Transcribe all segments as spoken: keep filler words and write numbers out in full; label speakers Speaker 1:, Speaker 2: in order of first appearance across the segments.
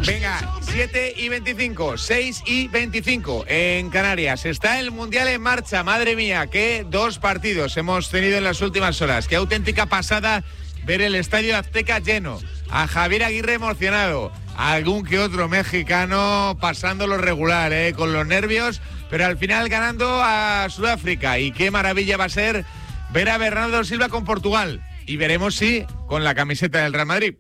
Speaker 1: Venga, siete y veinticinco, seis y veinticinco en Canarias. Está el Mundial en marcha, madre mía, qué dos partidos hemos tenido en las últimas horas. Qué auténtica pasada ver el Estadio Azteca lleno, a Javier Aguirre emocionado, a algún que otro mexicano pasándolo regular, ¿eh? Con los nervios, pero al final ganando a Sudáfrica. Y qué maravilla va a ser ver a Bernardo Silva con Portugal. Y veremos si con la camiseta del Real Madrid.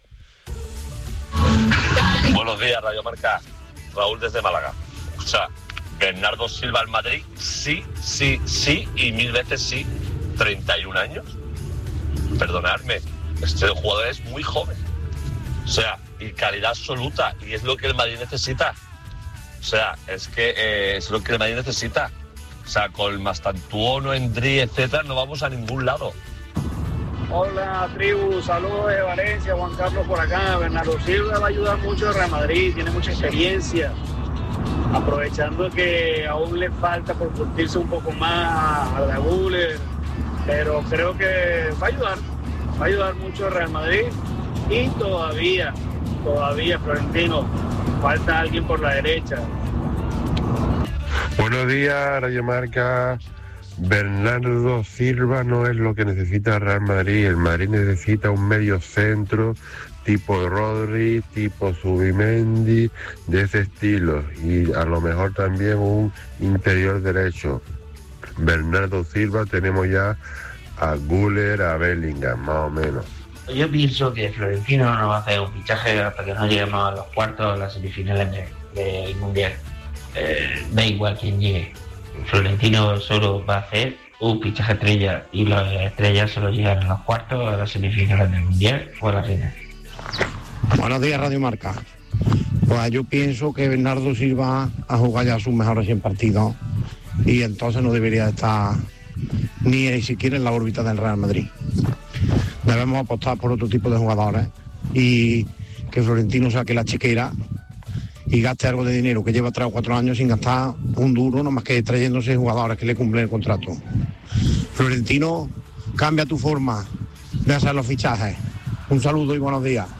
Speaker 2: Buenos días, Radio Marca. Raúl desde Málaga. O sea, Bernardo Silva al Madrid, sí, sí, sí, y mil veces sí. treinta y un años. Perdonadme, este jugador es muy joven. O sea, y calidad absoluta, y es lo que el Madrid necesita. O sea, es que eh, es lo que el Madrid necesita. O sea, con Mastantuono, Endri, etcétera, no vamos a ningún lado.
Speaker 3: Hola, tribu, saludos de Valencia, Juan Carlos por acá. Bernardo Silva va a ayudar mucho al Real Madrid, tiene mucha experiencia. Aprovechando que aún le falta por curtirse un poco más a la Guller, pero creo que va a ayudar, va a ayudar mucho al Real Madrid. Y todavía, todavía, Florentino, falta alguien por la derecha.
Speaker 4: Buenos días, Radio Marca. Bernardo Silva no es lo que necesita el Real Madrid. El Madrid necesita un medio centro tipo Rodri, tipo Zubimendi, de ese estilo, y a lo mejor también un interior derecho. Bernardo Silva tenemos ya a Güler, a Bellingham, más o menos.
Speaker 5: Yo pienso que Florentino no va a hacer un fichaje hasta que no lleguemos a los cuartos, a las semifinales del de Mundial. Eh, da igual quién llegue. Florentino solo va a hacer un fichaje estrella, y las estrellas solo llegan a los cuartos, a las semifinales del Mundial o a la final.
Speaker 6: Buenos días, Radio Marca. Pues yo pienso que Bernardo Silva ha jugado ya sus mejores cien partidos y entonces no debería estar ni siquiera en la órbita del Real Madrid. Debemos apostar por otro tipo de jugadores y que Florentino saque la chiquera y gaste algo de dinero, que lleva tres o cuatro años sin gastar un duro, no más que trayéndose jugadores que le cumplen el contrato. Florentino, cambia tu forma de hacer los fichajes. Un saludo y buenos días.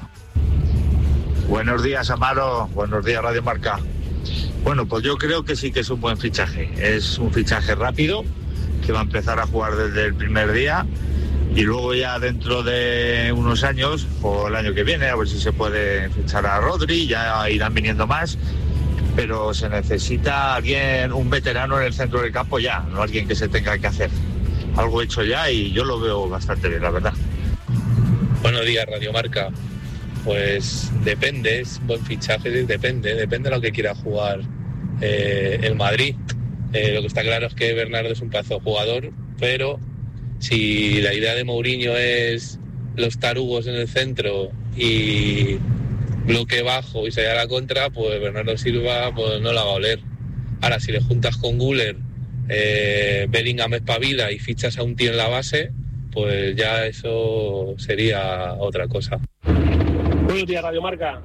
Speaker 7: Buenos días, Amaro. Buenos días, Radio Marca. Bueno, pues yo creo que sí que es un buen fichaje. Es un fichaje rápido, que va a empezar a jugar desde el primer día, y luego ya dentro de unos años, o el año que viene, a ver si se puede fichar a Rodri, ya irán viniendo más, pero se necesita alguien, un veterano en el centro del campo ya, no alguien que se tenga que hacer algo hecho ya, y yo lo veo bastante bien, la verdad.
Speaker 8: Buenos días, Radio Marca. Pues depende, es un buen fichaje, depende, depende de lo que quiera jugar eh, el Madrid. Eh, lo que está claro es que Bernardo es un pedazo de jugador, pero si la idea de Mourinho es los tarugos en el centro y bloque bajo y salir a la contra, pues Bernardo Silva pues no la va a oler. Ahora, si le juntas con Güler, eh, Bellingham espabila y fichas a un tío en la base, pues ya eso sería otra cosa.
Speaker 3: Buenos días, Radio Marca.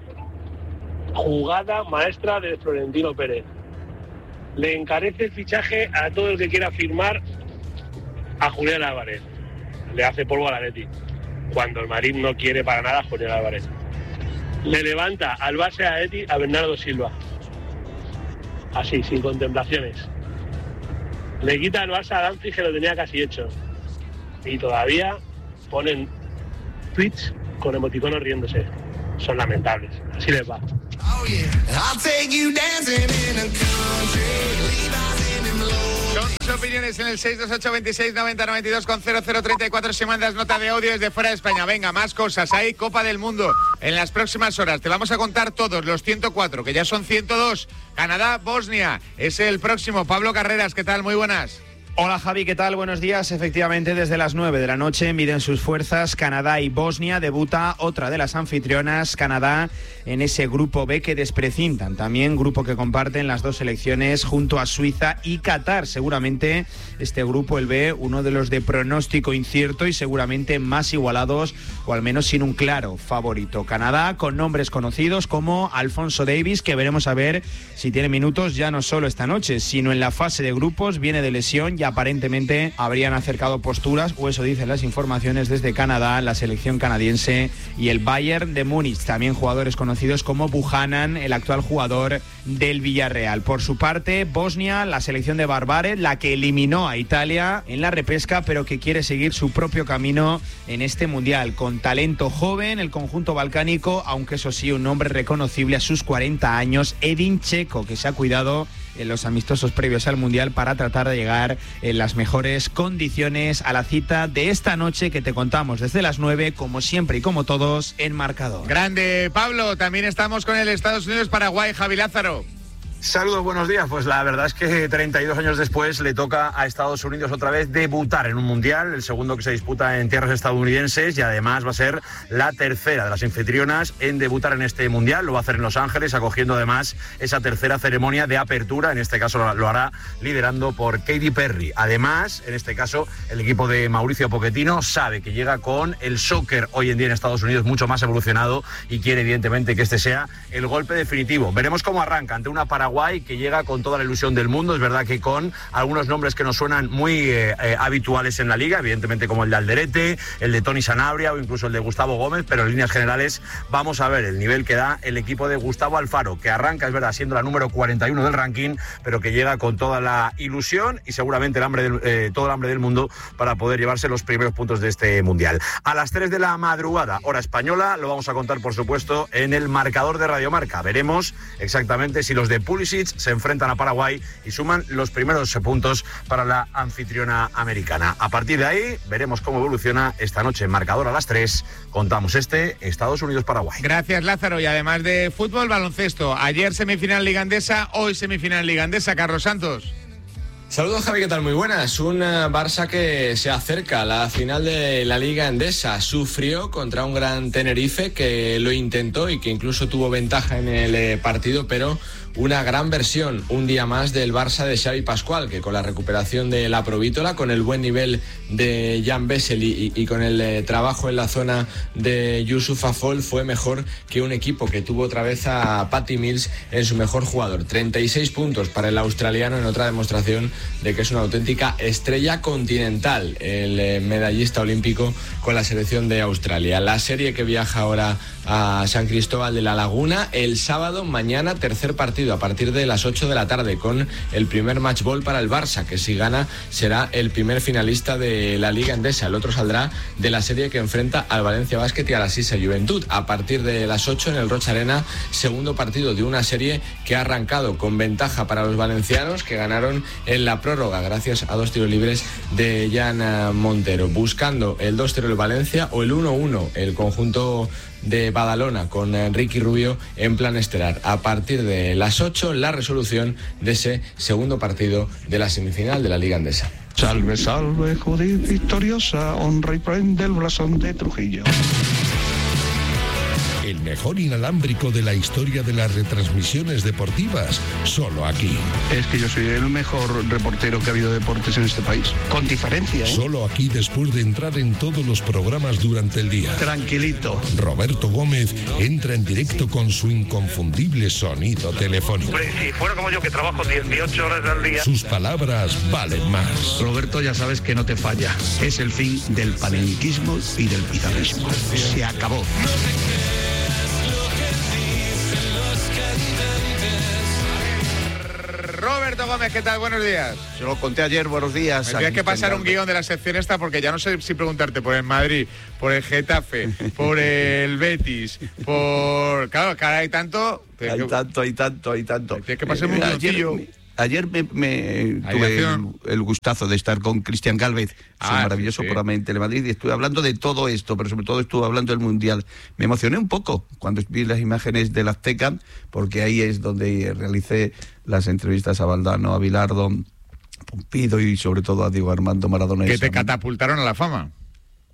Speaker 3: Jugada maestra de Florentino Pérez. Le encarece el fichaje a todo el que quiera firmar a Julián Álvarez. Le hace polvo al Atleti, cuando el Madrid no quiere para nada a Julián Álvarez. Le levanta al base a Atleti a Bernardo Silva. Así, sin contemplaciones. Le quita al Barça a Danzi, que lo tenía casi hecho. Y todavía ponen tweets con emoticonos riéndose. Son lamentables. Así les va.
Speaker 1: Son tus opiniones en el seis dos ocho veintiséis noventa noventa y dos con cero cero treinta y cuatro si mandas nota de audio desde fuera de España. Venga, más cosas. Hay Copa del Mundo en las próximas horas. Te vamos a contar todos los ciento cuatro, que ya son ciento dos. Canadá, Bosnia. Es el próximo. Pablo Carreras, ¿qué tal? Muy buenas.
Speaker 9: Hola Javi, ¿qué tal? Buenos días. Efectivamente, desde las nueve de la noche miden sus fuerzas Canadá y Bosnia. Debuta otra de las anfitrionas, Canadá, en ese grupo B que desprecintan. También grupo que comparten las dos selecciones junto a Suiza y Qatar. Seguramente este grupo, el B, uno de los de pronóstico incierto y seguramente más igualados, o al menos sin un claro favorito. Canadá con nombres conocidos como Alphonso Davies, que veremos a ver si tiene minutos ya no solo esta noche, sino en la fase de grupos. Viene de lesión, y aparentemente habrían acercado posturas, o eso dicen las informaciones desde Canadá, la selección canadiense y el Bayern de Múnich. También jugadores conocidos como Buchanan, el actual jugador del Villarreal. Por su parte, Bosnia, la selección de Barbare, la que eliminó a Italia en la repesca, pero que quiere seguir su propio camino en este mundial. Con talento joven, el conjunto balcánico, aunque eso sí, un nombre reconocible a sus cuarenta años, Edin Dzeko, que se ha cuidado en los amistosos previos al mundial para tratar de llegar en las mejores condiciones a la cita de esta noche que te contamos desde las nueve, como siempre y como todos, en Marcador.
Speaker 1: Grande, Pablo. También estamos con el Estados Unidos-Paraguay, Javi Lázaro.
Speaker 10: Saludos, buenos días. Pues la verdad es que treinta y dos años después le toca a Estados Unidos otra vez debutar en un mundial, el segundo que se disputa en tierras estadounidenses, y además va a ser la tercera de las anfitrionas en debutar en este mundial. Lo va a hacer en Los Ángeles, acogiendo además esa tercera ceremonia de apertura. En este caso lo hará liderando por Katy Perry. Además, en este caso, el equipo de Mauricio Pochettino sabe que llega con el soccer hoy en día en Estados Unidos mucho más evolucionado y quiere evidentemente que este sea el golpe definitivo. Veremos cómo arranca ante una Paraguay que llega con toda la ilusión del mundo. Es verdad que con algunos nombres que nos suenan muy eh, eh, habituales en la liga, evidentemente como el de Alderete, el de Tony Sanabria o incluso el de Gustavo Gómez, pero en líneas generales vamos a ver el nivel que da el equipo de Gustavo Alfaro, que arranca, es verdad, siendo la número cuarenta y uno del ranking, pero que llega con toda la ilusión y seguramente el hambre del, eh, todo el hambre del mundo para poder llevarse los primeros puntos de este mundial. A las tres de la madrugada, hora española, lo vamos a contar por supuesto en el marcador de Radio Marca. Veremos exactamente si los de Pulisic se enfrentan a Paraguay y suman los primeros puntos para la anfitriona americana. A partir de ahí veremos cómo evoluciona esta noche en marcador a las tres. Contamos este Estados Unidos-Paraguay.
Speaker 1: Gracias, Lázaro. Y además de fútbol, baloncesto. Ayer semifinal Liga Endesa, hoy semifinal Liga Endesa. Carlos Santos.
Speaker 11: Saludos, Javi, ¿qué tal? Muy buenas. Un uh, Barça que se acerca a la final de la Liga Endesa. Sufrió contra un gran Tenerife que lo intentó y que incluso tuvo ventaja en el eh, partido, pero una gran versión, un día más, del Barça de Xavi Pascual, que con la recuperación de la Provítola, con el buen nivel de Jan Bessel y, y con el eh, trabajo en la zona de Yusuf Afol, fue mejor que un equipo que tuvo otra vez a Patty Mills en su mejor jugador. treinta y seis puntos para el australiano en otra demostración de que es una auténtica estrella continental, el eh, medallista olímpico con la selección de Australia. La serie que viaja ahora a San Cristóbal de la Laguna el sábado, mañana, tercer partido a partir de las ocho de la tarde, con el primer match ball para el Barça, que si gana será el primer finalista de la Liga Endesa. El otro saldrá de la serie que enfrenta al Valencia Basket y a la Sisa Juventud a partir de las ocho en el Rocha Arena, segundo partido de una serie que ha arrancado con ventaja para los valencianos, que ganaron en la prórroga gracias a dos tiros libres de Jan Montero, buscando el dos cero el Valencia o el uno uno el conjunto de Badalona, con Ricky Rubio en plan estelar. A partir de las ocho, la resolución de ese segundo partido de la semifinal de la Liga Endesa.
Speaker 12: Salve, salve, Judith victoriosa, honra y prende el blasón de Trujillo.
Speaker 13: El mejor inalámbrico de la historia de las retransmisiones deportivas, solo aquí.
Speaker 12: Es que yo soy el mejor reportero que ha habido de deportes en este país, con diferencia, ¿eh?
Speaker 13: Solo aquí, después de entrar en todos los programas durante el día.
Speaker 12: Tranquilito.
Speaker 13: Roberto Gómez entra en directo con su inconfundible sonido telefónico.
Speaker 3: Pues si fuera como yo, que trabajo dieciocho horas al día.
Speaker 13: Sus palabras valen más.
Speaker 12: Roberto, ya sabes que no te falla. Es el fin del panenquismo y del pizarrismo. Se acabó.
Speaker 1: Roberto Gómez, ¿qué tal? Buenos días.
Speaker 14: Se lo conté ayer, buenos días.
Speaker 1: Tendría que pasar un guión de la sección esta, porque ya no sé si preguntarte por el Madrid, por el Getafe, por el Betis, por... Claro, cara, hay tanto...
Speaker 14: Hay que... tanto, hay tanto, hay tanto.
Speaker 1: Tienes que pasar un guioncillo.
Speaker 14: Ayer me, me tuve el, el gustazo de estar con Cristian Gálvez, ah, su maravilloso sí, sí. programa en Telemadrid, y estuve hablando de todo esto, pero sobre todo estuve hablando del Mundial. Me emocioné un poco cuando vi las imágenes del Azteca, porque ahí es donde realicé las entrevistas a Valdano, a Bilardo, Pumpido y sobre todo a Diego Armando Maradona.
Speaker 1: Que te catapultaron a la fama.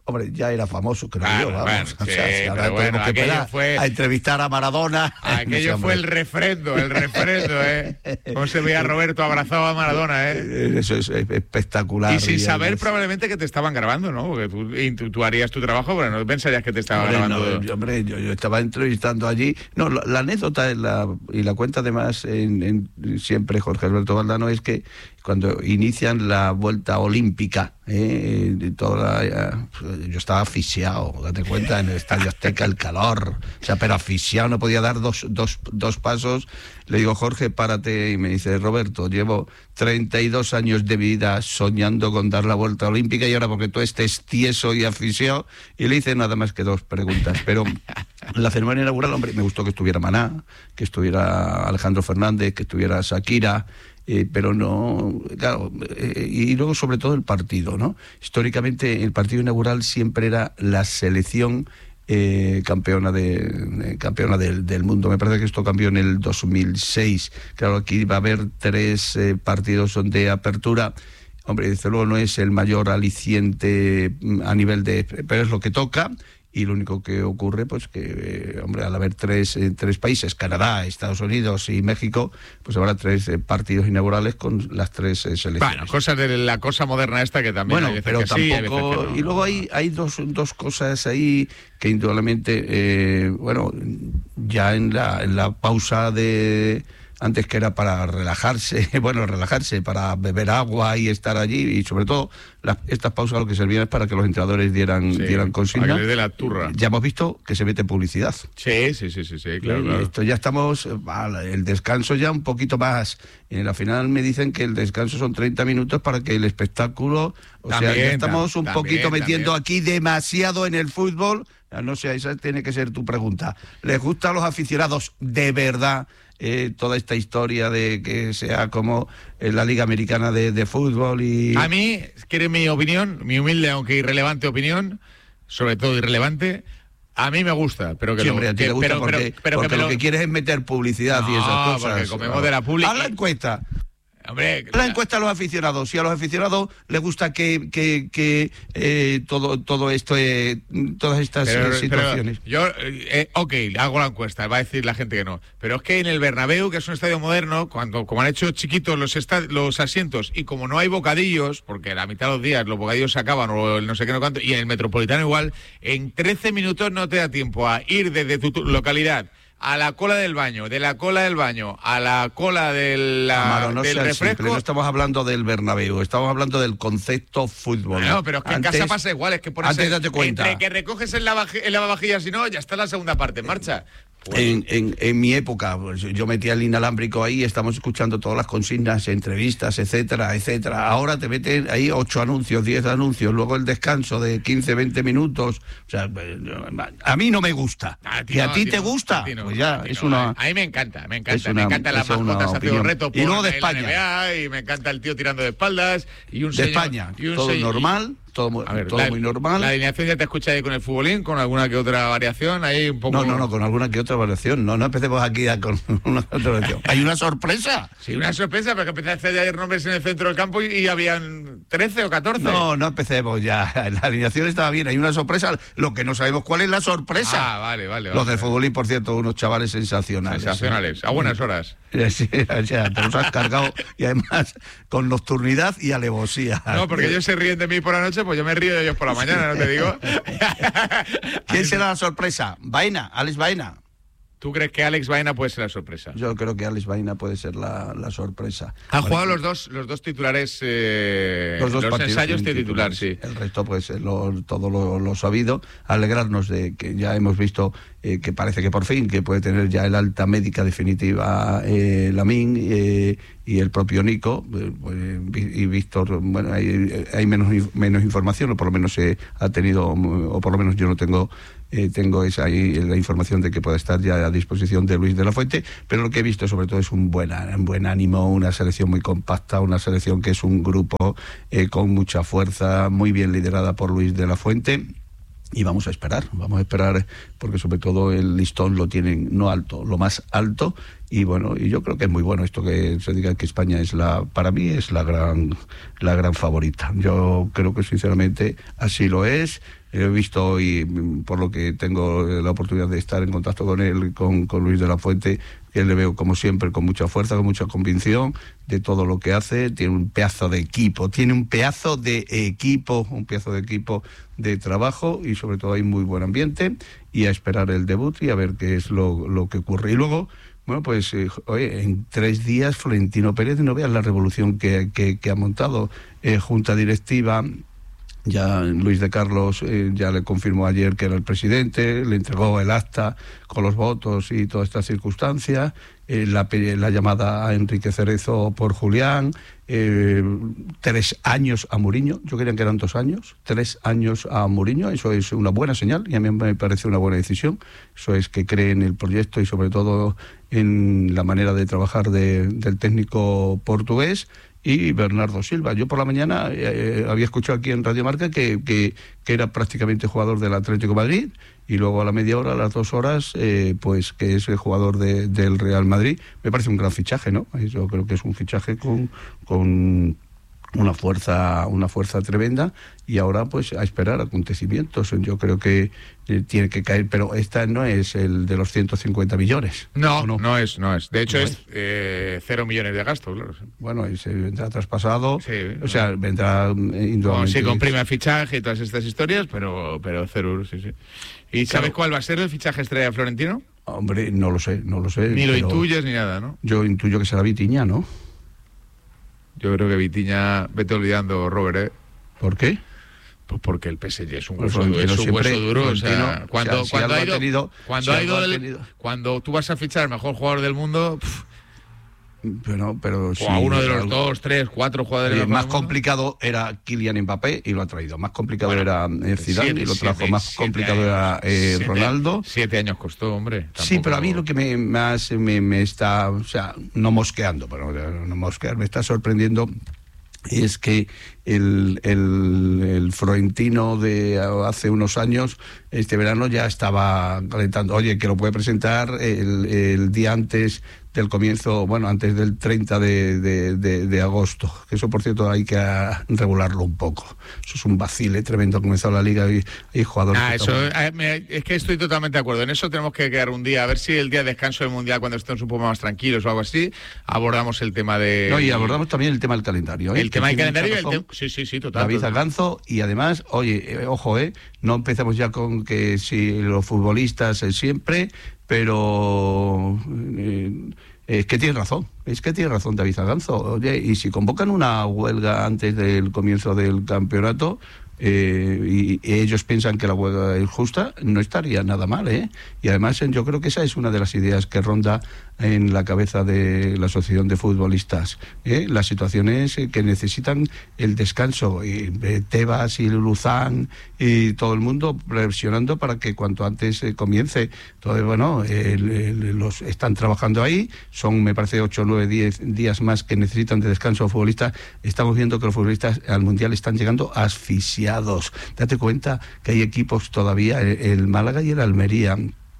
Speaker 14: hombre, ya era famoso, creo
Speaker 1: Claro,
Speaker 14: yo, vamos.
Speaker 1: bueno,
Speaker 14: o sea,
Speaker 1: sí,
Speaker 14: si ahora
Speaker 1: pero bueno,
Speaker 14: tenemos que
Speaker 1: aquello
Speaker 14: esperar
Speaker 1: fue-
Speaker 14: a entrevistar a Maradona.
Speaker 1: Aquello
Speaker 14: No sé,
Speaker 1: fue el
Speaker 14: hombre.
Speaker 1: refrendo, el refrendo, ¿eh? Cómo se veía a Roberto abrazado a Maradona, ¿eh?
Speaker 14: Eso es espectacular.
Speaker 1: Y sin saber
Speaker 14: además-
Speaker 1: probablemente que te estaban grabando, ¿no? Porque tú, y tú, tú harías tu trabajo, pero no pensarías que te estaban
Speaker 14: Hombre,
Speaker 1: grabando.
Speaker 14: no, yo, hombre, yo, yo estaba entrevistando allí. No, la, la anécdota es la, y la cuenta además en, en- siempre Jorge Alberto Valdano es que cuando inician la vuelta olímpica, eh, de toda la- yo estaba asfixiado, date cuenta, en el Estadio Azteca el calor, o sea, pero asfixiado, no podía dar dos, dos, dos pasos. Le digo, Jorge, párate, y me dice, Roberto, llevo treinta y dos años de vida soñando con dar la vuelta olímpica y ahora porque tú estés tieso y asfixiado. Y le hice nada más que dos preguntas, pero la ceremonia inaugural, hombre, me gustó que estuviera Maná, que estuviera Alejandro Fernández, que estuviera Shakira, eh, pero no, claro, eh, y luego sobre todo el partido, ¿no? Históricamente el partido inaugural siempre era la selección eh, campeona de, de campeona del, del mundo. Me parece que esto cambió en el dos mil seis. Claro, aquí va a haber tres eh, partidos de apertura. Hombre, desde luego no es el mayor aliciente a nivel de, pero es lo que toca. Y lo único que ocurre, pues que, eh, hombre, al haber tres, eh, tres países, Canadá, Estados Unidos y México, pues habrá tres eh, partidos inaugurales con las tres eh, selecciones.
Speaker 1: Bueno, cosas de la cosa moderna esta que también
Speaker 14: Bueno,
Speaker 1: hay veces
Speaker 14: pero
Speaker 1: que sí, hay veces
Speaker 14: tampoco...
Speaker 1: que no.
Speaker 14: Y luego hay, hay dos, dos cosas ahí que indudablemente, eh, bueno, ya en la, en la pausa de... Antes que era para relajarse, bueno, relajarse, para beber agua y estar allí, y sobre todo las, estas pausas lo que servían es para que los entrenadores dieran,
Speaker 1: Sí,
Speaker 14: dieran consigna.
Speaker 1: para que les dé la turra.
Speaker 14: Ya hemos visto que se mete publicidad.
Speaker 1: Sí, sí, sí, sí, sí, claro,
Speaker 14: Y
Speaker 1: claro.
Speaker 14: Esto ya estamos, vale, el descanso ya un poquito más. En la final me dicen que el descanso son treinta minutos para que el espectáculo, o sea,
Speaker 1: También,
Speaker 14: ya estamos un
Speaker 1: tam-
Speaker 14: poquito
Speaker 1: también,
Speaker 14: metiendo
Speaker 1: también.
Speaker 14: aquí demasiado en el fútbol. No sé, esa tiene que ser tu pregunta. ¿Les gusta a los aficionados de verdad eh, toda esta historia de que sea como eh, la Liga Americana de, de Fútbol? Y
Speaker 1: A mí, quiere mi opinión, mi humilde aunque irrelevante opinión, sobre todo irrelevante, a mí me gusta, pero que
Speaker 14: Sí,
Speaker 1: lo,
Speaker 14: hombre, a ti
Speaker 1: que-
Speaker 14: te gusta
Speaker 1: pero,
Speaker 14: porque,
Speaker 1: pero- pero
Speaker 14: porque
Speaker 1: que me
Speaker 14: lo que quieres es meter publicidad y esas
Speaker 1: No,
Speaker 14: cosas.
Speaker 1: porque comemos de la publi-
Speaker 14: Haz la encuesta.
Speaker 1: Hombre,
Speaker 14: La encuesta a los aficionados. Si a los aficionados les gusta que, que, que eh, todo, todo esto, eh, todas estas
Speaker 1: Pero-
Speaker 14: eh,
Speaker 1: pero
Speaker 14: situaciones.
Speaker 1: yo, eh, ok, hago la encuesta, va a decir la gente que no. Pero es que en el Bernabéu, que es un estadio moderno, cuando como han hecho chiquitos los, esta- los asientos y como no hay bocadillos, porque la mitad de los días los bocadillos se acaban o el no sé qué no cuánto, y en el Metropolitano igual, en trece minutos no te da tiempo a ir desde tu, tu localidad a la cola del baño, de la cola del baño a la cola de la,
Speaker 14: Amaro, no
Speaker 1: del
Speaker 14: seas
Speaker 1: refresco.
Speaker 14: simple, no estamos hablando del Bernabéu, estamos hablando del concepto fútbol.
Speaker 1: No, pero es que
Speaker 14: Antes-
Speaker 1: en casa pasa igual, es que por
Speaker 14: antes date cuenta.
Speaker 1: entre que recoges el, lavaje- el lavavajillas y no, ya está la segunda parte en marcha.
Speaker 14: En, en, en mi época, pues, yo metía el inalámbrico ahí, estamos escuchando todas las consignas, entrevistas, etcétera, etcétera. Ahora te meten ahí ocho anuncios, diez anuncios, luego el descanso de quince, veinte minutos. O sea, a mí no me gusta. ¿Y a
Speaker 1: no,
Speaker 14: ti
Speaker 1: no,
Speaker 14: te gusta?
Speaker 1: a ti no,
Speaker 14: pues ya,
Speaker 1: a ti
Speaker 14: es
Speaker 1: no.
Speaker 14: una...
Speaker 1: A mí me encanta, me encanta,
Speaker 14: es una-
Speaker 1: me encantan las
Speaker 14: es una
Speaker 1: mascotas haciendo
Speaker 14: opinión.
Speaker 1: reto
Speaker 14: Y luego de
Speaker 1: la
Speaker 14: España.
Speaker 1: N B A, y me encanta el tío tirando de espaldas y un
Speaker 14: De
Speaker 1: señor-
Speaker 14: España,
Speaker 1: y un
Speaker 14: todo
Speaker 1: señor-
Speaker 14: normal, todo, muy-
Speaker 1: A ver,
Speaker 14: todo
Speaker 1: la-
Speaker 14: muy normal.
Speaker 1: La alineación ya te escucha ahí con el futbolín, con alguna que otra variación, ahí un poco...
Speaker 14: No, no, no, con alguna que otra variación. No, no empecemos aquí a con una otra variación. Hay una sorpresa.
Speaker 1: Sí, una sorpresa, porque empecé a hacer ayer nombres en el centro del campo y, y habían trece o catorce.
Speaker 14: No, no empecemos ya. La alineación estaba bien. Hay una sorpresa. Lo que no sabemos cuál es la sorpresa.
Speaker 1: Ah, vale, vale.
Speaker 14: Los
Speaker 1: vale.
Speaker 14: del futbolín, por cierto, unos chavales sensacionales.
Speaker 1: Sensacionales, a buenas horas.
Speaker 14: Sí, o sea, te los has cargado y además con nocturnidad y alevosía.
Speaker 1: No, porque ellos se ríen de mí por la noche, pues yo me río de ellos por la mañana, ¿no te digo?
Speaker 14: ¿Quién será la sorpresa? Baena, Alex Baena.
Speaker 1: ¿Tú crees que Alex Baena puede ser la sorpresa?
Speaker 14: Yo creo que Alex Baena puede ser la, la sorpresa.
Speaker 1: Han jugado los dos, los dos titulares, eh,
Speaker 14: Los dos
Speaker 1: los
Speaker 14: partidos
Speaker 1: ensayos
Speaker 14: tienen
Speaker 1: de titular,
Speaker 14: titulares.
Speaker 1: sí.
Speaker 14: El resto, pues, eh, lo, todo lo, lo sabido. Alegrarnos de que ya hemos visto eh, que parece que por fin, que puede tener ya el alta médica definitiva eh, Lamín eh, y el propio Nico. Eh, pues, y Víctor, bueno, hay, hay menos, menos información, o por lo menos se ha tenido, o por lo menos yo no tengo... Eh, tengo esa ahí la información de que pueda estar ya a disposición de Luis de la Fuente, pero lo que he visto sobre todo es un buen, un buen ánimo, una selección muy compacta, una selección que es un grupo eh, con mucha fuerza, muy bien liderada por Luis de la Fuente. Y vamos a esperar, vamos a esperar, porque sobre todo el listón lo tienen no alto, lo más alto, y bueno, y yo creo que es muy bueno esto que se diga que España es la, para mí es la gran, la gran favorita. Yo creo que sinceramente así lo es. He visto y por lo que tengo la oportunidad de estar en contacto con él, con, con Luis de la Fuente, que le veo como siempre con mucha fuerza, con mucha convicción de todo lo que hace. Tiene un pedazo de equipo, tiene un pedazo de equipo, un pedazo de equipo de trabajo y sobre todo hay muy buen ambiente y a esperar el debut y a ver qué es lo, lo que ocurre. Y luego, bueno, pues eh, oye, en tres días Florentino Pérez, no veas la revolución que, que, que ha montado, eh, junta directiva. Ya Luis de Carlos eh, ya le confirmó ayer que era el presidente, le entregó el acta con los votos y todas estas circunstancias, eh, la, la llamada a Enrique Cerezo por Julián, eh, tres años a Mourinho, yo creía que eran dos años, tres años a Mourinho, eso es una buena señal y a mí me parece una buena decisión, eso es que cree en el proyecto y sobre todo en la manera de trabajar de, del técnico portugués. Y Bernardo Silva. Yo por la mañana eh, había escuchado aquí en Radio Marca que, que, que era prácticamente jugador del Atlético de Madrid y luego a la media hora, a las dos horas, eh, pues que es el jugador de, del Real Madrid. Me parece un gran fichaje, ¿no? Yo creo que es un fichaje con... con una fuerza una fuerza tremenda y ahora pues a esperar acontecimientos. Yo creo que eh, tiene que caer, pero esta no es el de los ciento cincuenta millones.
Speaker 1: No, no, no es, no es. De hecho no es, es eh, cero millones de gasto, claro.
Speaker 14: Bueno, y se vendrá traspasado,
Speaker 1: sí,
Speaker 14: o sea, vendrá eh, indudablemente.
Speaker 1: Sí, con prima fichaje y todas estas historias, pero pero cero euros, sí, sí. ¿Y sabes claro. cuál va a ser el fichaje estrella Florentino?
Speaker 14: Hombre, no lo sé, no lo sé.
Speaker 1: Ni lo intuyes ni nada, ¿no?
Speaker 14: Yo intuyo que será Vitinha, ¿no?
Speaker 1: Yo creo que Vitinha, vete olvidando, Robert, ¿eh?
Speaker 14: ¿Por qué?
Speaker 1: Pues porque el P S G es un
Speaker 14: pues
Speaker 1: hueso, es un
Speaker 14: siempre,
Speaker 1: hueso duro. O sea, cuando,
Speaker 14: o sea, si
Speaker 1: cuando, ha ido,
Speaker 14: tenido,
Speaker 1: cuando,
Speaker 14: si
Speaker 1: ha ido
Speaker 14: ha
Speaker 1: del,
Speaker 14: tenido...
Speaker 1: cuando tú vas a fichar al mejor jugador del mundo... Pff,
Speaker 14: Pero, pero
Speaker 1: o
Speaker 14: sí,
Speaker 1: a uno de los
Speaker 14: algo,
Speaker 1: dos, tres, cuatro jugadores.
Speaker 14: Eh, más complicado era Kylian Mbappé y lo ha traído. Más complicado bueno, era eh, Zidane siete, y lo trajo. Siete, más complicado años, era eh, siete, Ronaldo.
Speaker 1: Siete años costó, hombre. Tampoco...
Speaker 14: Sí, pero a mí lo que me más me, me está, o sea, no mosqueando, pero no mosquear, me está sorprendiendo es que el, el, el Florentino de hace unos años, este verano ya estaba calentando, oye, que lo puede presentar el, el día antes del comienzo, bueno, antes del treinta de, de, de, de agosto, que eso por cierto hay que regularlo un poco. Eso es un vacile tremendo, ha comenzado la liga y hay jugadores...
Speaker 1: Ah, eso, es que estoy totalmente de acuerdo, en eso tenemos que quedar un día, a ver si el día de descanso del Mundial, cuando estemos un poco más tranquilos o algo así, abordamos el tema de...
Speaker 14: No, y abordamos también el tema del calendario, ¿eh?
Speaker 1: El tema del calendario y el tema... Sí, sí, sí, total.
Speaker 14: David Aganzo, y además, oye, eh, ojo, eh, no empezamos ya con que si los futbolistas eh, siempre, pero... Eh, es que tiene razón, es que tiene razón David Aganzo. Oye, y si convocan una huelga antes del comienzo del campeonato eh, y, y ellos piensan que la huelga es justa, no estaría nada mal, ¿eh? Y además yo creo que esa es una de las ideas que ronda en la cabeza de la Asociación de Futbolistas, ¿eh? Las situaciones que necesitan el descanso, y eh, Tebas y Luzán y todo el mundo presionando para que cuanto antes eh, comience. Entonces, bueno, eh, los están trabajando ahí, son me parece ocho, nueve, diez días más que necesitan de descanso los futbolistas. Estamos viendo que los futbolistas al Mundial están llegando asfixiados. Date cuenta que hay equipos todavía, el, el Málaga y el Almería,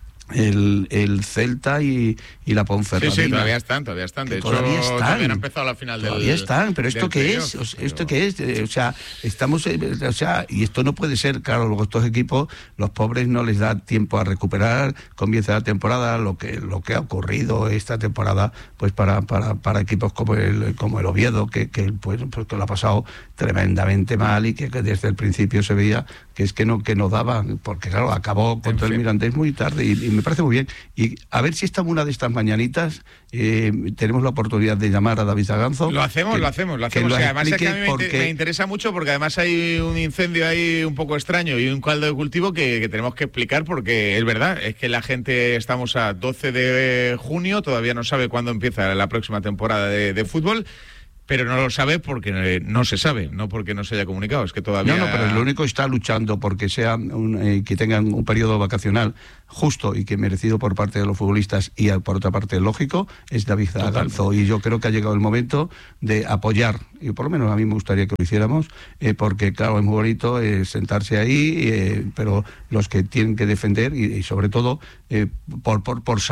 Speaker 14: el, el Celta y, y la Ponferradina.
Speaker 1: Sí, sí, todavía están, todavía están. De hecho,
Speaker 14: todavía están.
Speaker 1: Todavía no ha empezado la final
Speaker 14: todavía
Speaker 1: del...
Speaker 14: están, pero ¿esto qué es?
Speaker 1: Pero...
Speaker 14: ¿Esto qué es? O sea, estamos... O sea, y esto no puede ser, claro, luego estos equipos, los pobres no les da tiempo a recuperar, comienza la temporada, lo que lo que ha ocurrido esta temporada, pues para para, para equipos como el como el Oviedo, que, que, pues, pues, que lo ha pasado tremendamente mal y que, que desde el principio se veía que es que no que no daba, porque claro, acabó contra el Mirandés muy tarde y, y me parece muy bien. Y a ver si esta una de estas mañanitas eh, tenemos la oportunidad de llamar a David Aganzo.
Speaker 1: Lo hacemos,
Speaker 14: que,
Speaker 1: lo hacemos, lo hacemos.
Speaker 14: Lo
Speaker 1: o sea, además es que a mí me,
Speaker 14: porque...
Speaker 1: me interesa mucho porque además hay un incendio ahí un poco extraño y un caldo de cultivo que, que tenemos que explicar porque es verdad, es que la gente estamos a doce de junio, todavía no sabe cuándo empieza la próxima temporada de, de fútbol. Pero no lo sabe porque no se sabe, no porque no se haya comunicado, es que todavía...
Speaker 14: No, no, pero lo único está luchando porque sea un, eh, que tengan un periodo vacacional justo y que merecido por parte de los futbolistas y por otra parte lógico, es David Aganzo. Y yo creo que ha llegado el momento de apoyar, y por lo menos a mí me gustaría que lo hiciéramos, eh, porque claro, es muy bonito eh, sentarse ahí, eh, pero los que tienen que defender y, y sobre todo eh, por, por, por salud,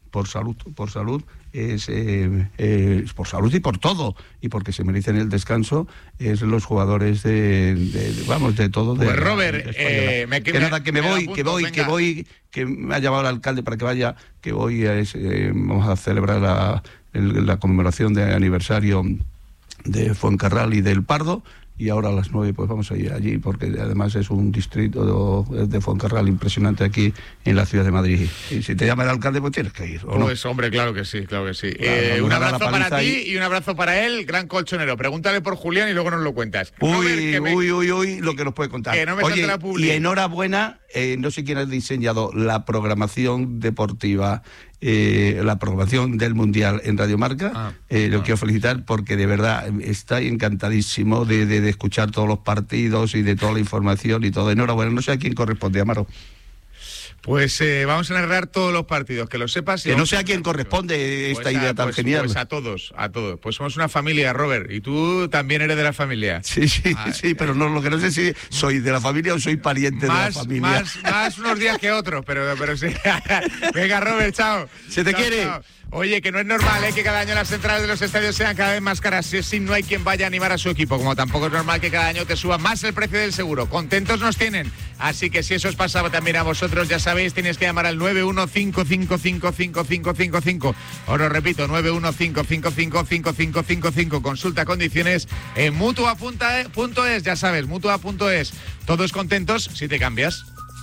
Speaker 14: por salud, por salud, es eh, eh, por salud y por todo, y porque se merecen el descanso, es los jugadores de, de, de vamos, de todo.
Speaker 1: Pues
Speaker 14: de,
Speaker 1: Robert,
Speaker 14: de
Speaker 1: eh, me,
Speaker 14: que
Speaker 1: me,
Speaker 14: nada, que me, me voy, apunto, que voy, venga. que voy, que me ha llamado el alcalde para que vaya, que voy a, eh, vamos a celebrar la, el, la conmemoración de aniversario de Fuencarral y del Pardo. Y ahora a las nueve pues vamos a ir allí, porque además es un distrito de, de Fuencarral impresionante aquí en la ciudad de Madrid. Y si te llama el alcalde, pues tienes que ir, ¿o no?
Speaker 1: Pues hombre, claro que sí, claro que sí.
Speaker 14: Claro,
Speaker 1: eh, un abrazo para ti
Speaker 14: y...
Speaker 1: y un abrazo para él, gran colchonero. Pregúntale por Julián y luego nos lo cuentas.
Speaker 14: Uy,
Speaker 1: Robert, me...
Speaker 14: uy, uy, uy, lo que nos puede contar.
Speaker 1: Que no me
Speaker 14: Oye,
Speaker 1: la publi.
Speaker 14: Y enhorabuena, eh, no sé quién ha diseñado la programación deportiva, eh, la programación del Mundial en Radio Marca. Ah, eh, lo ah. quiero felicitar porque de verdad está encantadísimo de, de, de escuchar todos los partidos y de toda la información y todo. Enhorabuena, no sé a quién corresponde, Amaro.
Speaker 1: Pues eh, vamos a narrar todos los partidos, que lo sepas.
Speaker 14: Que no sé a quién corresponde esta pues a, idea tan
Speaker 1: pues,
Speaker 14: genial.
Speaker 1: Pues a todos, a todos. Pues somos una familia, Robert, y tú también eres de la familia.
Speaker 14: Sí, sí, ah, sí, pero no, lo que no sé si soy de la familia o soy pariente
Speaker 1: más,
Speaker 14: de la familia.
Speaker 1: Más, más unos días que otros, pero, pero sí. Venga, Robert, chao.
Speaker 14: Se te
Speaker 1: chao,
Speaker 14: quiere.
Speaker 1: Chao. Oye, que no es normal ¿eh? que cada año las entradas de los estadios sean cada vez más caras si no hay quien vaya a animar a su equipo, como tampoco es normal que cada año te suba más el precio del seguro. Contentos nos tienen, así que si eso os pasaba también a vosotros, ya sabéis, tenéis que llamar al nueve uno cinco cinco cinco cinco cinco cinco cinco. Os lo repito, nueve uno cinco cinco cinco cinco cinco cinco cinco. Consulta condiciones en mutua punto es, ya sabes, mutua punto es. Todos contentos si te cambias.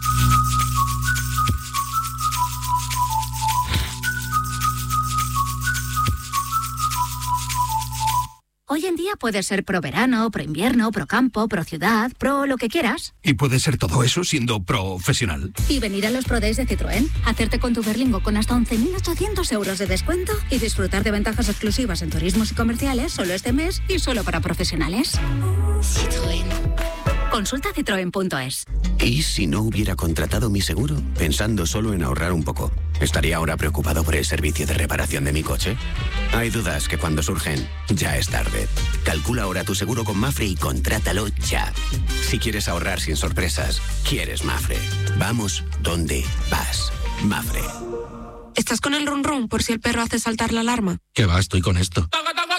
Speaker 15: Hoy en día puedes ser pro verano, pro invierno, pro campo, pro ciudad, pro lo que quieras.
Speaker 12: Y puedes ser todo eso siendo profesional.
Speaker 15: Y venir a los Pro Days de Citroën, hacerte con tu Berlingo con hasta once mil ochocientos euros de descuento y disfrutar de ventajas exclusivas en turismos y comerciales solo este mes y solo para profesionales. Citroën. Consulta citroen punto es.
Speaker 16: ¿Y si no hubiera contratado mi seguro? Pensando solo en ahorrar un poco. ¿Estaría ahora preocupado por el servicio de reparación de mi coche? Hay dudas que cuando surgen, ya es tarde. Calcula ahora tu seguro con Mafre y contrátalo ya. Si quieres ahorrar sin sorpresas, quieres Mafre. Vamos donde vas. Mafre.
Speaker 17: ¿Estás con el run run por si el perro hace saltar la alarma?
Speaker 12: ¿Qué va? Estoy con esto.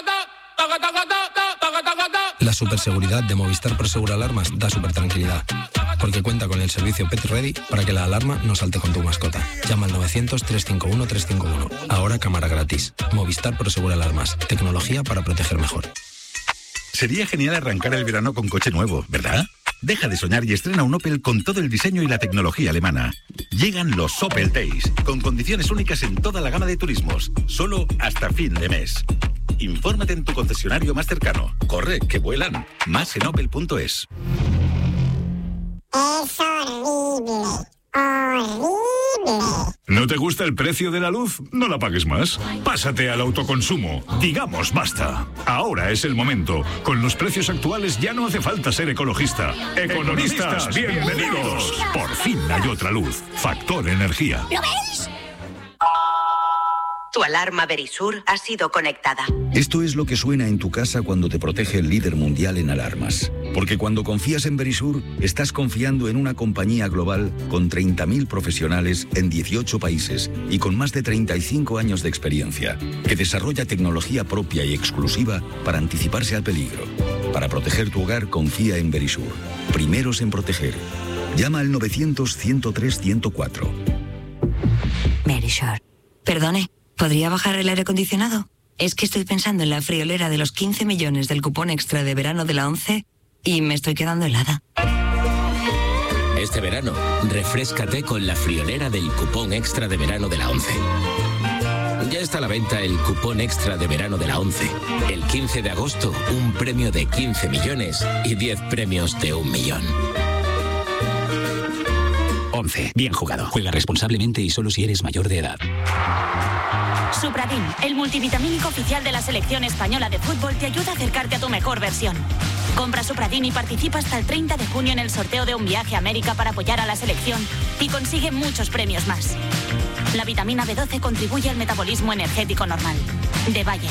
Speaker 12: La superseguridad de Movistar Prosegur Alarmas da super tranquilidad, porque cuenta con el servicio Pet Ready para que la alarma no salte con tu mascota. Llama al novecientos, trescientos cincuenta y uno, trescientos cincuenta y uno. Ahora cámara gratis. Movistar Prosegur Alarmas. Tecnología para proteger mejor.
Speaker 18: Sería genial arrancar el verano con coche nuevo, ¿verdad? Deja de soñar y estrena un Opel con todo el diseño y la tecnología alemana. Llegan los Opel Days, con condiciones únicas en toda la gama de turismos, solo hasta fin de mes. Infórmate en tu concesionario más cercano. Corre, que vuelan. Más en opel punto es.
Speaker 19: Es horrible. Horrible.
Speaker 20: ¿No te gusta el precio de la luz? No la pagues más. Pásate al autoconsumo. Digamos basta. Ahora es el momento. Con los precios actuales ya no hace falta ser ecologista. Economistas, bienvenidos. Por fin hay otra luz. Factor Energía.
Speaker 19: ¿Lo veis?
Speaker 21: Tu alarma Verisur ha sido conectada.
Speaker 22: Esto es lo que suena en tu casa cuando te protege el líder mundial en alarmas. Porque cuando confías en Verisur, estás confiando en una compañía global con treinta mil profesionales en dieciocho países y con más de treinta y cinco años de experiencia, que desarrolla tecnología propia y exclusiva para anticiparse al peligro. Para proteger tu hogar, confía en Verisur. Primeros en proteger. Llama al novecientos, ciento tres, ciento cuatro.
Speaker 23: Verisur. Perdone. ¿Podría bajar el aire acondicionado? Es que estoy pensando en la friolera de los quince millones del cupón extra de verano de la ONCE y me estoy quedando helada.
Speaker 24: Este verano, refréscate con la friolera del cupón extra de verano de la ONCE. Ya está a la venta el cupón extra de verano de la ONCE. El quince de agosto, un premio de quince millones y diez premios de un millón.
Speaker 25: ONCE. Bien jugado. Juega responsablemente y solo si eres mayor de edad.
Speaker 26: Supradin, el multivitamínico oficial de la selección española de fútbol, te ayuda a acercarte a tu mejor versión. Compra Supradin y participa hasta el treinta de junio en el sorteo de un viaje a América para apoyar a la selección y consigue muchos premios más. La vitamina B doce contribuye al metabolismo energético normal. De Bayer.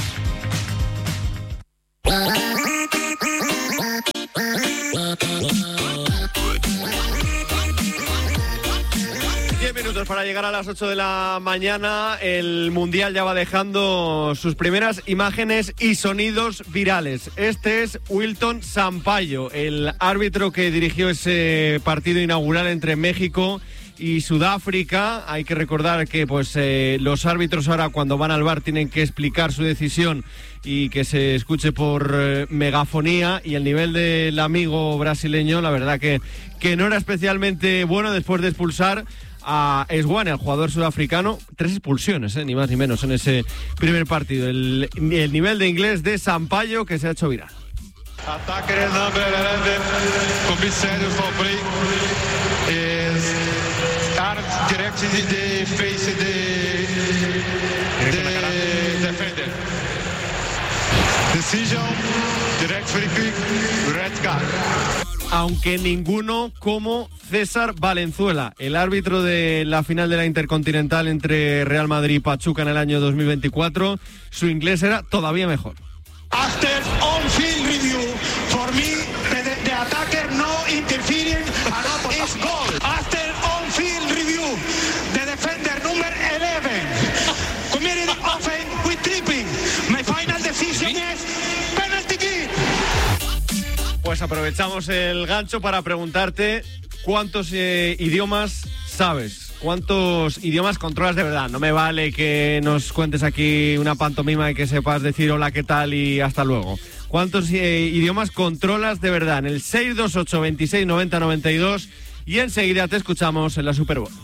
Speaker 2: minutos para llegar a las ocho de la mañana. El Mundial ya va dejando sus primeras imágenes y sonidos virales. Este es Wilton Sampaio, el árbitro que dirigió ese partido inaugural entre México y Sudáfrica. Hay que recordar que pues eh, los árbitros ahora cuando van al V A R tienen que explicar su decisión y que se escuche por eh, megafonía, y el nivel del amigo brasileño la verdad que, que no era especialmente bueno después de expulsar a Eswane, el jugador sudafricano. Tres expulsiones, eh, ni más ni menos en ese primer partido. El, el nivel de inglés de Sampaio que se ha hecho viral.
Speaker 4: Attacker number eleven, comissário Fabri, is armed directly the face of the, the defender. Decision, direct free kick, red card.
Speaker 2: Aunque ninguno como César Valenzuela, el árbitro de la final de la Intercontinental entre Real Madrid y Pachuca en el año dos mil veinticuatro, su inglés era todavía mejor.
Speaker 4: After on-field review, for me, the, the attacker no interfering and is goal. After on-field review, the defender number eleven committed offense with tripping. My final decision is penalty kick.
Speaker 2: Pues aprovechamos el gancho para preguntarte cuántos eh, idiomas sabes. ¿Cuántos idiomas controlas de verdad? No me vale que nos cuentes aquí una pantomima y que sepas decir hola, ¿qué tal? Y hasta luego. ¿Cuántos eh, idiomas controlas de verdad? En el seis dos ocho, veintiséis, noventa, noventa y dos, y enseguida te escuchamos en la Super Bowl.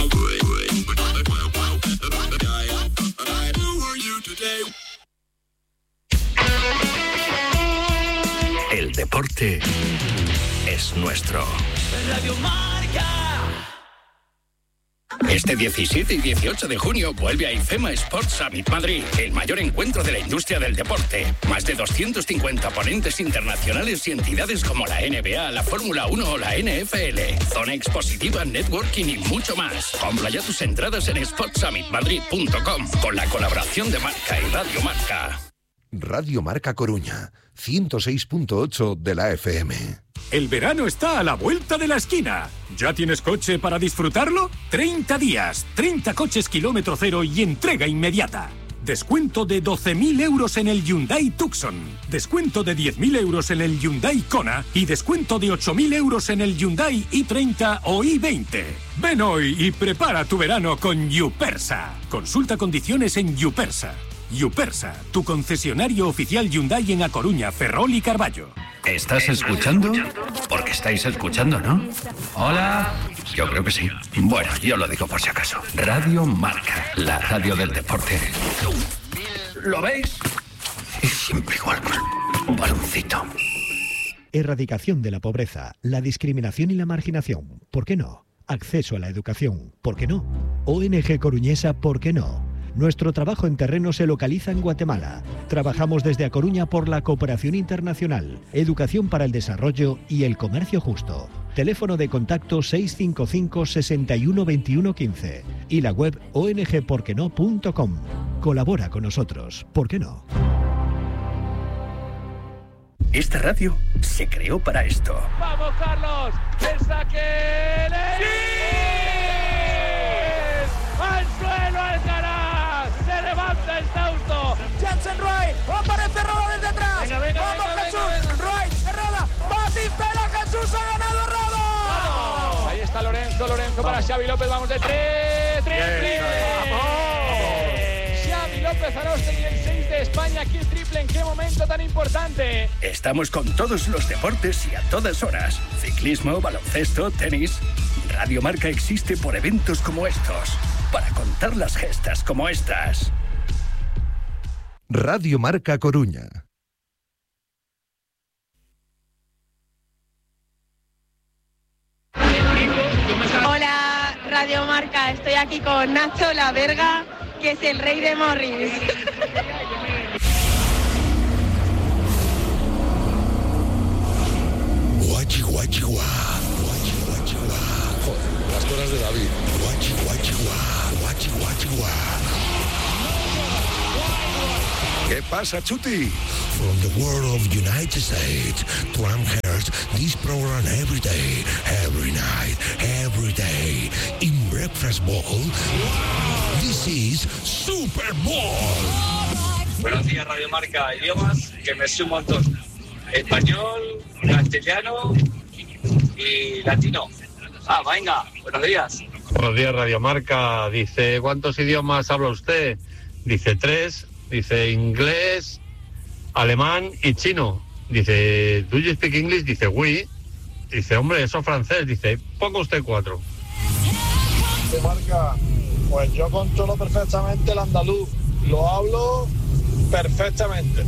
Speaker 5: El deporte es nuestro.
Speaker 6: Radio Marca.
Speaker 5: Este diecisiete y dieciocho de junio vuelve a IFEMA Sports Summit Madrid, el mayor encuentro de la industria del deporte. Más de doscientos cincuenta ponentes internacionales y entidades como la N B A, la Fórmula uno o la N F L. Zona expositiva, networking y mucho más. Compra ya tus entradas en sports summit madrid punto com con la colaboración de Marca y Radio Marca.
Speaker 7: Radio Marca Coruña, ciento seis punto ocho de la F M.
Speaker 20: El verano está a la vuelta de la esquina. ¿Ya tienes coche para disfrutarlo? treinta días, treinta coches kilómetro cero y entrega inmediata. Descuento de doce mil euros en el Hyundai Tucson. Descuento de diez mil euros en el Hyundai Kona. Y descuento de ocho mil euros en el Hyundai i treinta o i veinte. Ven hoy y prepara tu verano con Yupersa. Consulta condiciones en Yupersa. Yupersa, tu concesionario oficial Hyundai en A Coruña, Ferrol y Carballo.
Speaker 5: ¿Estás escuchando? Porque estáis escuchando, ¿no? Hola. Yo creo que sí. Bueno, yo lo digo por si acaso. Radio Marca, la radio del deporte. ¿Lo veis? Es siempre igual. Un baloncito.
Speaker 8: Erradicación de la pobreza, la discriminación y la marginación. ¿Por qué no? Acceso a la educación. ¿Por qué no? O N G Coruñesa. ¿Por qué no? Nuestro trabajo en terreno se localiza en Guatemala. Trabajamos desde A Coruña por la cooperación internacional, educación para el desarrollo y el comercio justo. Teléfono de contacto seis cinco cinco, sesenta y uno, veintiuno, quince y la web o n g por qué no punto com. Colabora con nosotros. ¿Por qué no?
Speaker 5: Esta radio se creó para esto.
Speaker 4: ¡Vamos, Carlos! ¡El saque! ¡Sí! ¡Al suelo, Alcaraz! ¡Se levanta el Sausto! ¡Jensen Wright! ¡Aparece Roda desde atrás! Venga, venga, ¡vamos, venga, Jesús! Venga, venga. ¡Wright! ¡Herrera! ¡Batistela! ¡Jesús ha ganado Roda! ¡Vamos! Ahí está Lorenzo, Lorenzo para Xavi López. ¡Vamos de tres! ¡Triple! ¡Vamos! Xavi López Arostegui, el seis de España. Aquí el triple. ¿En qué momento tan importante?
Speaker 5: Estamos con todos los deportes y a todas horas. Ciclismo, baloncesto, tenis. Radio Marca existe por eventos como estos. Para contar las gestas como estas.
Speaker 7: Radio Marca Coruña.
Speaker 27: Hola, Radio Marca. Estoy aquí con Nacho La Verga, que es el rey de Morris.
Speaker 13: Guachi, guachi, guá. Guachi, guachi, guá. Joder, las cosas de David. Guachi, guachi, guá. Guachi, guachi, guá.
Speaker 7: ¿Qué pasa, Chuti?
Speaker 13: From the world of United States, Trump hears this program every day, every night, every day. In Breakfast Bowl, this is Super Bowl.
Speaker 1: Buenos días, Radio Marca. Idiomas que me sé un montón. Español, castellano y latino. Ah, venga, buenos días.
Speaker 3: Buenos días, Radio Marca. Dice, ¿cuántos idiomas habla usted? Dice tres. Dice inglés, alemán y chino. Dice, ¿do you speak English? Dice, oui. Dice, hombre, eso es francés. Dice, ponga usted cuatro.
Speaker 9: Radio Marca, pues yo controlo perfectamente el andaluz. Lo hablo perfectamente.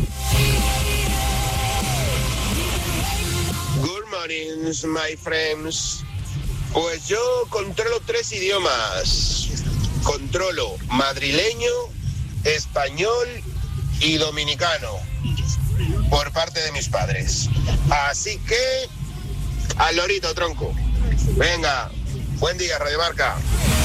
Speaker 10: Good morning, my friends. Pues yo controlo tres idiomas. Controlo madrileño, español y dominicano por parte de mis padres. Así que al lorito, tronco. Venga, buen día, Radio Marca.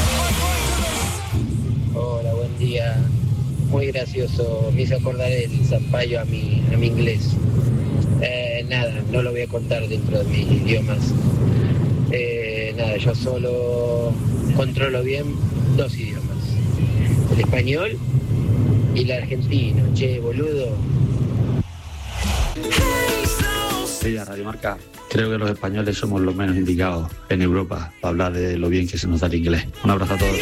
Speaker 11: Hola, buen día. Muy gracioso, me hizo acordar el zampayo a mi, a mi inglés. Eh, nada, no lo voy a contar dentro de mis idiomas. Eh, nada, yo solo controlo bien dos idiomas. El español y el argentino. Che, boludo.
Speaker 14: Sí, a Radio Marca. Creo que los españoles somos los menos indicados en Europa para hablar de lo bien que se nos da el inglés. Un abrazo a todos.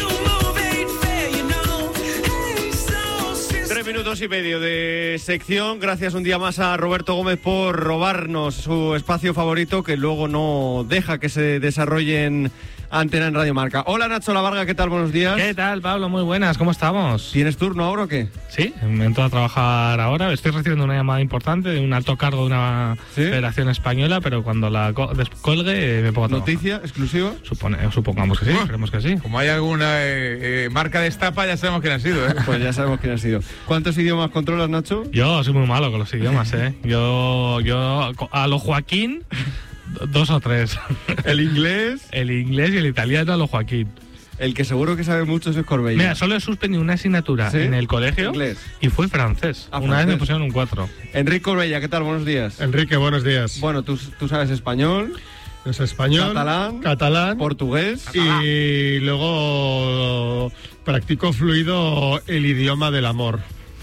Speaker 2: Tres minutos y medio de sección. Gracias un día más a Roberto Gómez por robarnos su espacio favorito, que luego no deja que se desarrolle en Antena en Radio Marca. Hola, Nacho La Varga, ¿qué tal? Buenos días.
Speaker 15: ¿Qué tal, Pablo? Muy buenas, ¿cómo estamos?
Speaker 2: ¿Tienes turno ahora o qué?
Speaker 15: Sí, me entro a trabajar ahora. Estoy recibiendo una llamada importante de un alto cargo de una ¿Sí? federación española, pero cuando la co- descolgue me pongo a trabajar.
Speaker 2: ¿Noticia exclusiva?
Speaker 15: Supone, supongamos que sí,
Speaker 28: oh,
Speaker 15: creemos que sí.
Speaker 28: Como hay alguna eh, eh, marca de estafa, ya sabemos quién ha sido, ¿eh?
Speaker 2: Pues ya sabemos quién ha sido. ¿Cuántos idiomas controlas, Nacho?
Speaker 15: Yo soy muy malo con los idiomas, ¿eh? Yo, yo a lo Joaquín... Dos o tres.
Speaker 2: ¿El inglés?
Speaker 15: El inglés y el italiano a lo Joaquín.
Speaker 2: El que seguro que sabe mucho es Corbella.
Speaker 15: Mira, solo he suspendido una asignatura ¿Sí? en el colegio
Speaker 2: inglés.
Speaker 15: Y fue francés.
Speaker 2: Ah,
Speaker 15: una
Speaker 2: francés.
Speaker 15: vez me pusieron un cuatro.
Speaker 2: Enrique Corbella, ¿qué tal? Buenos días.
Speaker 9: Enrique, buenos días.
Speaker 2: Bueno, tú, tú sabes español.
Speaker 9: Es español,
Speaker 2: catalán,
Speaker 9: catalán,
Speaker 2: portugués
Speaker 9: y luego practico fluido el idioma del amor.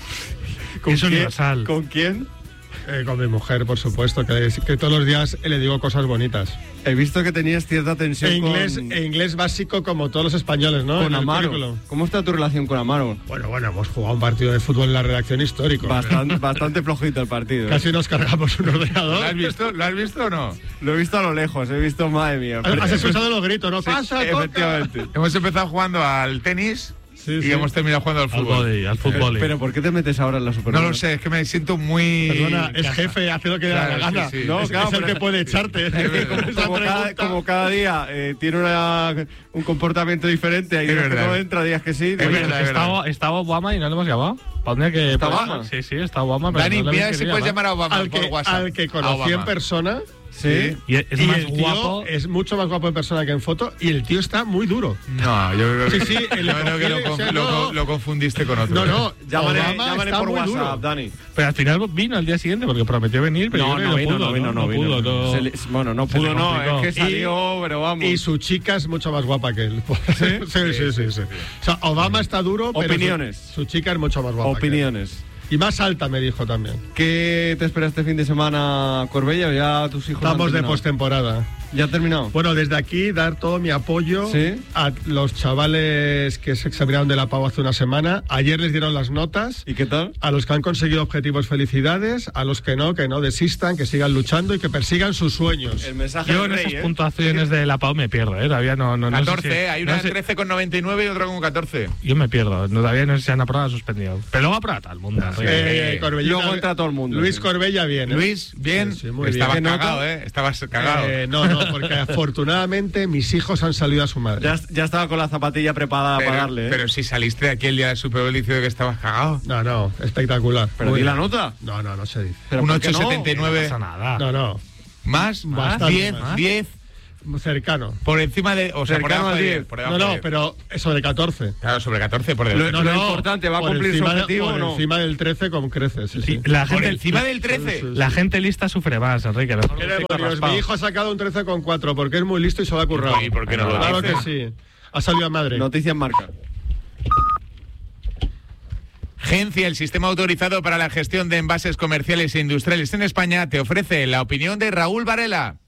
Speaker 15: ¿Con es universal.
Speaker 2: ¿Con quién?
Speaker 9: Eh, con mi mujer, por supuesto, que, que todos los días le digo cosas bonitas.
Speaker 2: He visto que tenías cierta tensión
Speaker 9: e inglés,
Speaker 2: con...
Speaker 9: E inglés básico como todos los españoles, ¿no?
Speaker 2: Con Amaro. ¿Cómo está tu relación con Amaro?
Speaker 9: Bueno, bueno, hemos jugado un partido de fútbol en la redacción histórico.
Speaker 2: Bastante, bastante flojito el partido.
Speaker 9: Casi nos cargamos un ordenador.
Speaker 28: ¿Lo has visto? ¿Lo has visto o no?
Speaker 2: Lo he visto a lo lejos, he visto, madre mía.
Speaker 9: Has escuchado los gritos, ¿no?
Speaker 2: Sí,
Speaker 9: ¡Pasa,
Speaker 2: efectivamente.
Speaker 9: toca!
Speaker 28: Hemos empezado jugando al tenis. Sí, y sí. hemos terminado jugando al fútbol.
Speaker 15: Al body, al fútbol.
Speaker 2: Pero ¿por qué te metes ahora en la Superliga?
Speaker 28: No lo sé, es que me siento muy...
Speaker 9: Perdona, es jefe, hace lo que le da la gana.
Speaker 28: Sí, sí.
Speaker 9: No, es, claro, es el que puede echarte.
Speaker 2: como, como, cada, como cada día eh, tiene una, un comportamiento diferente, hay días que no entra, días que sí.
Speaker 15: Es verdad, estaba, estaba Obama y no lo hemos llamado. ¿Para dónde que
Speaker 2: ¿Está Obama?
Speaker 15: Sí, sí, está Obama.
Speaker 28: Pero Dani,
Speaker 15: no
Speaker 28: mira si puedes llamar a Obama
Speaker 9: al
Speaker 28: por
Speaker 9: que,
Speaker 28: WhatsApp.
Speaker 9: Al que conocí en persona...
Speaker 2: Sí,
Speaker 9: y es y más el tío guapo. Es mucho más guapo en persona que en foto. Y el tío está muy duro.
Speaker 28: No, yo creo que,
Speaker 9: sí, sí, el
Speaker 28: yo creo que lo, conf, o sea,
Speaker 9: no,
Speaker 28: lo, lo confundiste con otro.
Speaker 9: No, no,
Speaker 2: llámale, llámale por WhatsApp, duro. Dani.
Speaker 15: Pero al final vino al día siguiente porque prometió venir, pero
Speaker 2: no, no,
Speaker 15: no,
Speaker 2: vino,
Speaker 15: pudo,
Speaker 2: no vino, no,
Speaker 15: no,
Speaker 2: vino,
Speaker 15: no,
Speaker 2: no,
Speaker 15: pudo,
Speaker 2: no. Le, bueno, no pudo, no, es que salió,
Speaker 9: y,
Speaker 2: pero vamos.
Speaker 9: Y su chica es mucho más guapa que él. ¿Sí? Sí, sí, sí, sí, sí. O sea, Obama está duro, pero
Speaker 2: opiniones.
Speaker 9: Su, su chica es mucho más guapa.
Speaker 2: Opiniones.
Speaker 9: Y más alta, me dijo también.
Speaker 2: ¿Qué te espera este fin de semana, Corbella? ¿Ya tus hijos
Speaker 9: Estamos de postemporada.
Speaker 2: ¿Ya ha terminado?
Speaker 9: Bueno, desde aquí dar todo mi apoyo
Speaker 2: ¿Sí?
Speaker 9: a los chavales que se examinaron de la P A U hace una semana. Ayer les dieron las notas.
Speaker 2: ¿Y qué tal?
Speaker 9: A los que han conseguido objetivos, felicidades. A los que no, que no desistan, que sigan luchando y que persigan sus sueños.
Speaker 2: El mensaje
Speaker 15: Yo en
Speaker 2: rey,
Speaker 15: esas
Speaker 2: ¿eh?
Speaker 15: puntuaciones de la P A U me pierdo, ¿eh? Todavía no... no
Speaker 28: catorce,
Speaker 15: no sé si,
Speaker 28: hay una
Speaker 15: no sé,
Speaker 28: trece con noventa y nueve y otra con catorce.
Speaker 15: Yo me pierdo, no, todavía no sé si han aprobado o suspendido. Pero luego aprueba todo el mundo.
Speaker 9: Sí. Eh, Corbellita,
Speaker 2: luego entra todo el mundo.
Speaker 9: Luis
Speaker 2: sí.
Speaker 9: Corbella, bien. ¿eh?
Speaker 28: Luis, bien.
Speaker 9: Sí, sí, muy
Speaker 28: Estabas
Speaker 9: bien.
Speaker 28: cagado, ¿eh? Estabas cagado.
Speaker 9: Eh, no, no, porque afortunadamente mis hijos han salido a su madre.
Speaker 2: Ya, ya estaba con la zapatilla preparada
Speaker 28: pero,
Speaker 2: para darle, ¿eh?
Speaker 28: Pero si saliste de aquí el día del Super Bowl diciendo que estabas cagado.
Speaker 9: No, no, espectacular.
Speaker 2: ¿Pero di la nota?
Speaker 9: No, no, no se dice.
Speaker 28: Un ocho setenta y nueve.
Speaker 9: No, no.
Speaker 28: ¿Más?
Speaker 9: ¿Más?
Speaker 28: diez, diez.
Speaker 9: Cercano.
Speaker 28: Por encima de... O sea, por
Speaker 9: Cercano
Speaker 28: debajo
Speaker 9: al
Speaker 28: de
Speaker 9: diez.
Speaker 28: diez. Por debajo
Speaker 9: No,
Speaker 28: de
Speaker 9: no,
Speaker 28: diez.
Speaker 9: pero sobre catorce.
Speaker 28: Claro, sobre catorce, por debajo.
Speaker 2: Lo, lo importante, ¿va a
Speaker 9: por
Speaker 2: cumplir su
Speaker 9: encima de-
Speaker 2: objetivo
Speaker 9: por
Speaker 2: o no?
Speaker 9: encima del trece con creces, sí, sí.
Speaker 15: La
Speaker 28: Por
Speaker 15: gente,
Speaker 28: encima del trece.
Speaker 9: Sí, sí, sí.
Speaker 15: La gente lista sufre más, Enrique. Mejor
Speaker 9: ¿Qué
Speaker 15: un cinco
Speaker 9: demonios?
Speaker 15: raspado.
Speaker 9: Mi hijo ha sacado un trece con cuatro porque es muy listo y se lo ha currado.
Speaker 28: ¿Y por qué no lo
Speaker 9: Claro
Speaker 28: dices?
Speaker 9: que sí. Ha salido a madre.
Speaker 2: Noticias en Marca.
Speaker 28: Gencia, el sistema autorizado para la gestión de envases comerciales e industriales en España, te ofrece la opinión de Raúl Varela.